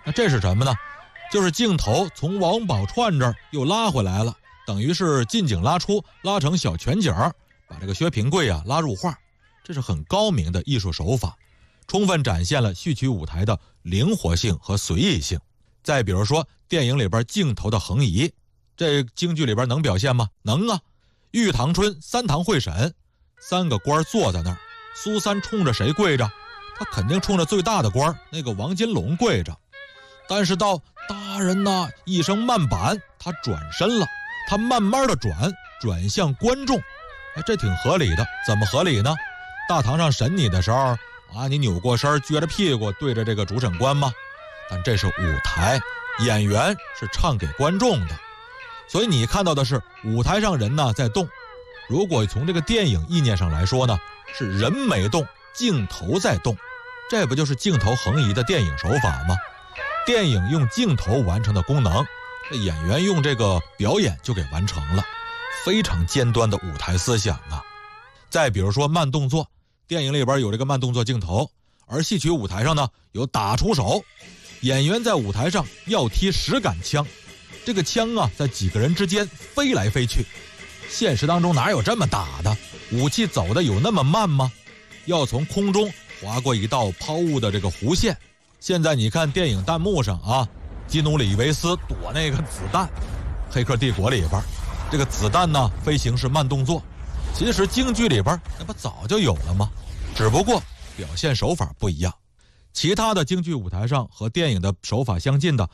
那这是什么呢？就是镜头从王宝钏这儿又拉回来了，等于是近景拉出，拉成小全景，把这个薛平贵啊拉入画。这是很高明的艺术手法，充分展现了戏曲舞台的灵活性和随意性。再比如说电影里边镜头的横移，这京剧里边能表现吗？能啊。玉堂春三堂会审，3个官坐在那儿，苏三冲着谁跪着？他肯定冲着最大的官那个王金龙跪着。但是到大人呐一声慢板，他转身了，他慢慢的转向观众。这挺合理的。怎么合理呢？大堂上审你的时候啊，你扭过身撅着屁股对着这个主审官吗？但这是舞台，演员是唱给观众的，所以你看到的是舞台上人呢在动。如果从这个电影意念上来说呢，是人没动，镜头在动。这不就是镜头横移的电影手法吗？电影用镜头完成的功能，这演员用这个表演就给完成了，非常尖端的舞台思想啊。再比如说慢动作，电影里边有这个慢动作镜头，而戏曲舞台上呢有打出手，演员在舞台上要踢实杆枪，这个枪啊在几个人之间飞来飞去。现实当中哪有这么打的？武器走的有那么慢吗？要从空中划过一道抛物的这个弧线。现在你看电影弹幕上啊，基努里维斯躲那个子弹，黑客帝国里边这个子弹呢飞行是慢动作，其实京剧里边那不早就有了吗？只不过表现手法不一样。其他的京剧舞台上和电影的手法相近的